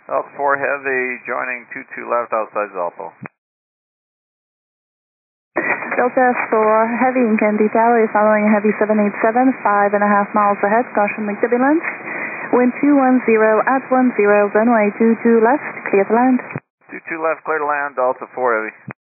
Delta 4 Heavy joining 22 left outside Zalpo. Delta 4 Heavy in Candy Tower is following Heavy 787, 5.5 miles ahead, caution with turbulence. Wind 210 at 10, runway 22 left, clear to land. 22 left, clear to land, Delta 4 Heavy.